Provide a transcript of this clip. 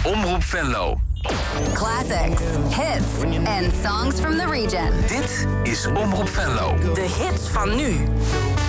Omroep Venlo. Classics, hits en songs from the region. Dit is Omroep Venlo. De hits van nu.